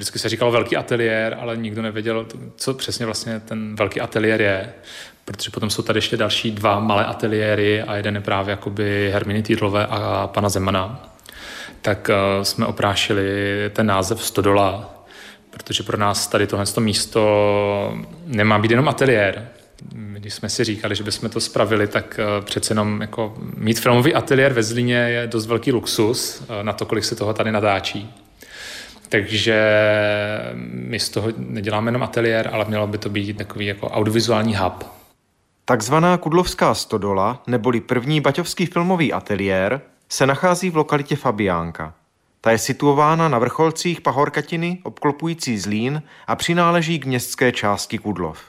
Vždycky se říkalo velký ateliér, ale nikdo nevěděl, co přesně vlastně ten velký ateliér je, protože potom jsou tady ještě další 2 malé ateliéry a jeden je právě jakoby Herminy Týdlové a pana Zemana. Tak jsme oprášili ten název Stodola, protože pro nás tady tohle místo nemá být jenom ateliér. Když jsme si říkali, že bychom to spravili, tak přece jenom jako mít filmový ateliér ve Zlíně je dost velký luxus na to, kolik se toho tady natáčí. Takže my z toho neděláme jenom ateliér, ale mělo by to být takový jako audiovizuální hub. Takzvaná Kudlovská stodola, neboli první baťovský filmový ateliér, se nachází v lokalitě Fabiánka. Ta je situována na vrcholcích pahorkatiny obklopující Zlín a přináleží k městské části Kudlov.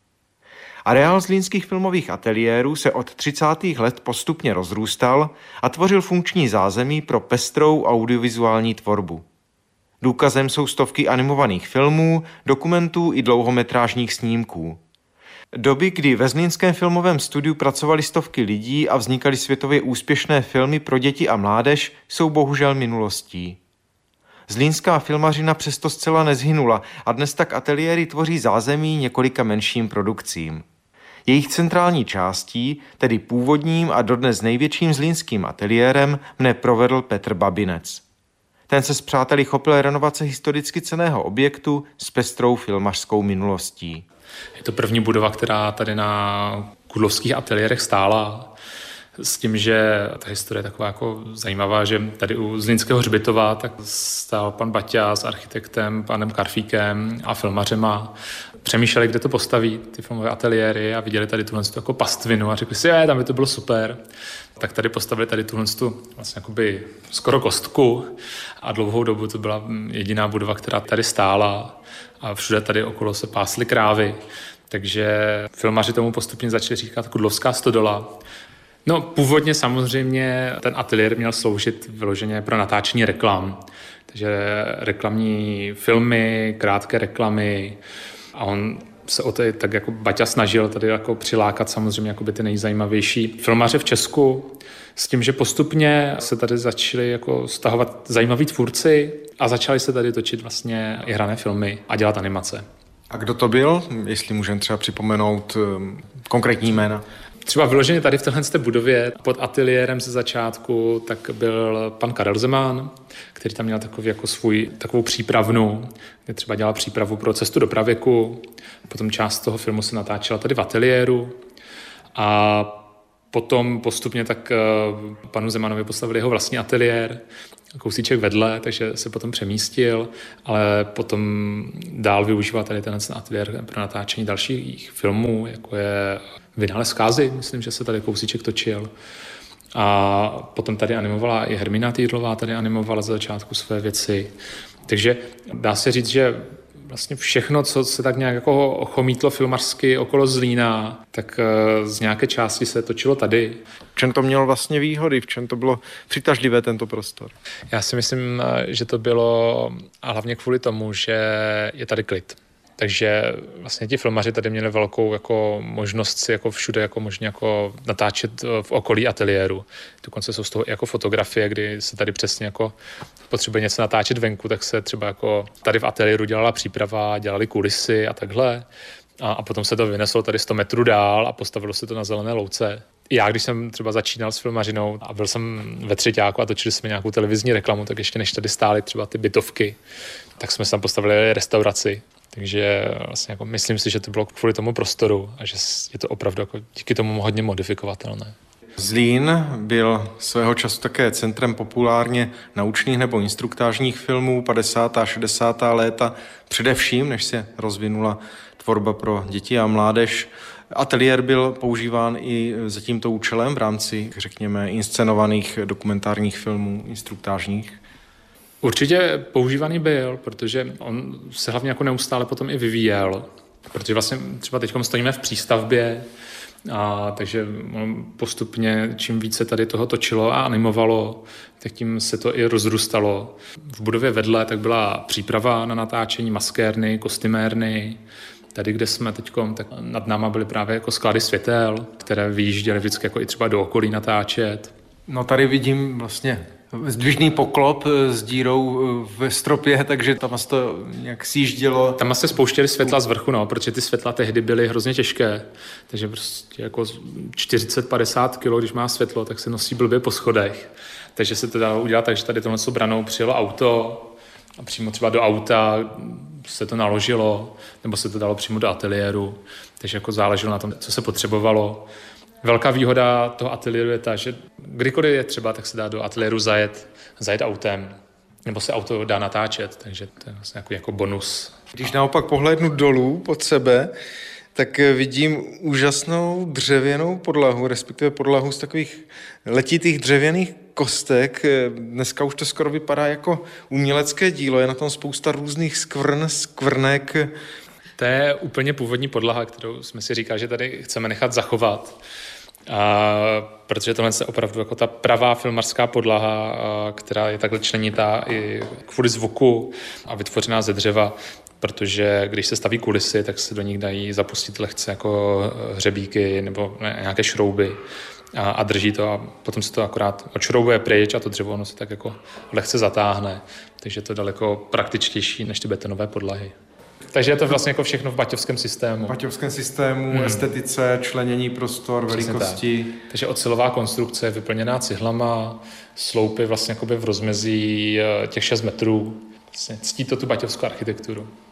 Areál zlínských filmových ateliérů se od 30. let postupně rozrůstal a tvořil funkční zázemí pro pestrou audiovizuální tvorbu. Důkazem jsou stovky animovaných filmů, dokumentů i dlouhometrážních snímků. Doby, kdy ve zlínském filmovém studiu pracovali stovky lidí a vznikaly světově úspěšné filmy pro děti a mládež, jsou bohužel minulostí. Zlínská filmařina přesto zcela nezhynula a dnes tak ateliéry tvoří zázemí několika menším produkcím. Jejich centrální částí, tedy původním a dodnes největším zlínským ateliérem, mne provedl Petr Babinec. Ten se s přáteli chopil renovace historicky cenného objektu s pestrou filmařskou minulostí. Je to první budova, která tady na kudlovských ateliérech stála. S tím, že ta historie je taková jako zajímavá, že tady u Zlínského hřbitova tak stál pan Baťa s architektem, panem Karfíkem a filmařema. Přemýšleli, kde to postaví, ty filmové ateliéry, a viděli tady tuhle jako pastvinu a řekli si, tam by to bylo super. Tak tady postavili tady tuhle vlastně jakoby skoro kostku a dlouhou dobu to byla jediná budova, která tady stála a všude tady okolo se pásly krávy. Takže filmaři tomu postupně začali říkat Kudlovská stodola. No, původně samozřejmě ten ateliér měl sloužit vyloženě pro natáčení reklam. Takže reklamní filmy, krátké reklamy a on se o to tak jako Baťa snažil tady jako přilákat samozřejmě jako by ty nejzajímavější filmaře v Česku s tím, že postupně se tady začali jako stahovat zajímaví tvůrci a začali se tady točit vlastně i hrané filmy a dělat animace. A kdo to byl, jestli můžeme třeba připomenout konkrétní jména? Třeba vyloženě tady v téhle budově pod ateliérem ze začátku tak byl pan Karel Zeman, který tam měl takovou přípravnu, kde třeba dělal přípravu pro Cestu do pravěku. Potom část toho filmu se natáčela tady v ateliéru a potom postupně tak panu Zemanovi postavili jeho vlastní ateliér, kousíček vedle, takže se potom přemístil, ale potom dál využíval tady ten ateliér pro natáčení dalších filmů, jako je Vynález zkázy, myslím, že se tady kousíček točil. A potom tady animovala i Hermina Týdlová, tady animovala za začátku své věci. Takže dá se říct, že vlastně všechno, co se tak nějak jako ochomítlo filmařsky okolo Zlína, tak z nějaké části se točilo tady. V čem to mělo vlastně výhody? V čem to bylo přitažlivé tento prostor? Já si myslím, že to bylo hlavně kvůli tomu, že je tady klid. Takže vlastně ti filmaři tady měli velkou jako možnost si jako všude jako možně jako natáčet v okolí ateliéru. Dokonce jsou z toho jako fotografie, kdy se tady přesně jako potřebuje něco natáčet venku, tak se třeba jako tady v ateliéru dělala příprava, dělali kulisy a takhle. A potom se to vyneslo tady 100 metrů dál a postavilo se to na zelené louce. Já, když jsem třeba začínal s filmařinou a byl jsem ve třeťáku a točili jsme nějakou televizní reklamu, tak ještě než tady stály třeba ty bytovky, tak jsme tam postavili restauraci. Takže vlastně jako myslím si, že to bylo kvůli tomu prostoru a že je to opravdu jako díky tomu hodně modifikovatelné. Zlín byl svého času také centrem populárně naučných nebo instruktážních filmů 50. a 60. léta, především, než se rozvinula tvorba pro děti a mládež. Ateliér byl používán i za tímto účelem v rámci, řekněme, inscenovaných dokumentárních filmů, instruktážních. Určitě používaný byl, protože on se hlavně jako neustále potom i vyvíjel. Protože vlastně třeba teď stojíme v přístavbě, takže postupně čím více tady toho točilo a animovalo, tak tím se to i rozrůstalo. V budově vedle tak byla příprava na natáčení, maskérny, kostymérny. Tady, kde jsme teď, tak nad náma byly právě jako sklady světel, které vyjížděly vždycky jako i třeba do okolí natáčet. No tady vidím vlastně Zdvižný poklop s dírou ve stropě, takže tam asi to nějak sjíždělo. Tam se spouštěly světla z vrchu, no, protože ty světla tehdy byly hrozně těžké, takže prostě jako 40-50 kg, když má světlo, tak se nosí blbě po schodech. Takže se to dalo udělat tak, že tady tohle branou přijelo auto a přímo třeba do auta se to naložilo, nebo se to dalo přímo do ateliéru, takže jako záleželo na tom, co se potřebovalo. Velká výhoda toho ateliéru je ta, že kdykoliv je třeba, tak se dá do ateliéru zajet autem, nebo se auto dá natáčet, takže to je vlastně jako bonus. Když naopak pohlédnu dolů pod sebe, tak vidím úžasnou dřevěnou podlahu, respektive podlahu z takových letitých dřevěných kostek. Dneska už to skoro vypadá jako umělecké dílo, je na tom spousta různých skvrnek. To je úplně původní podlaha, kterou jsme si říkali, že tady chceme nechat zachovat. Protože tohle je opravdu jako ta pravá filmařská podlaha, která je takhle členitá i kvůli zvuku a vytvořená ze dřeva, protože když se staví kulisy, tak se do nich dají zapustit lehce jako hřebíky nebo nějaké šrouby a drží to a potom se to akorát odšroubuje pryč a to dřevo ono se tak jako lehce zatáhne, takže je to daleko praktičtější než ty betonové podlahy. Takže je to vlastně jako všechno v baťovském systému. V baťovském systému, estetice, členění prostor, velikosti. Takže ocelová konstrukce je vyplněná cihlama, sloupy vlastně v rozmezí těch 6 metrů. Vlastně ctí to tu baťovskou architekturu.